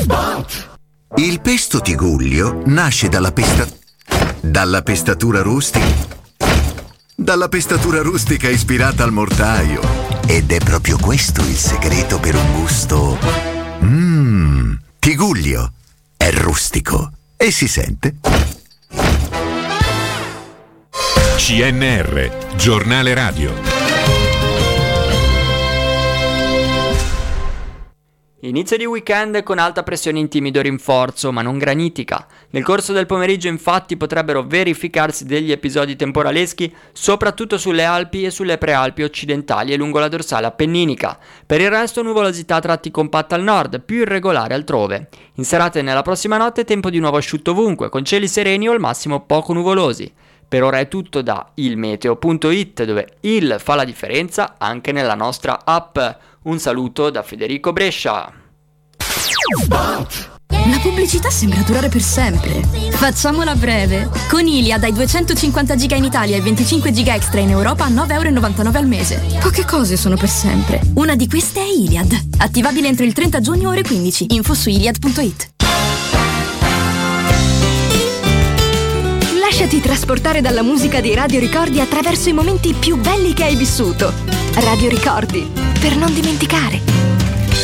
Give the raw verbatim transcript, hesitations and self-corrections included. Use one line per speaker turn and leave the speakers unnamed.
Il pesto Tigullio nasce dalla pesta... dalla pestatura rustica... dalla pestatura rustica ispirata al mortaio. Ed è proprio questo il segreto per un gusto... Mmm... Tigullio è rustico e si sente.
C N R, giornale radio.
Inizio di weekend con alta pressione in timido rinforzo, ma non granitica. Nel corso del pomeriggio infatti potrebbero verificarsi degli episodi temporaleschi, soprattutto sulle Alpi e sulle prealpi occidentali e lungo la dorsale appenninica. Per il resto nuvolosità a tratti compatta al nord, più irregolare altrove. In serata e nella prossima notte tempo di nuovo asciutto ovunque, con cieli sereni o al massimo poco nuvolosi. Per ora è tutto da ilmeteo punto it, dove il fa la differenza anche nella nostra app. Un saluto da Federico Brescia.
La pubblicità sembra durare per sempre. Facciamola breve. Con Iliad hai duecentocinquanta giga in Italia e venticinque giga extra in Europa a nove virgola novantanove euro al mese. Poche cose sono per sempre. Una di queste è Iliad. Attivabile entro il trenta giugno ore quindici. Info su iliad punto it. Lasciati trasportare dalla musica dei Radio Ricordi attraverso i momenti più belli che hai vissuto. Radio Ricordi, per non dimenticare.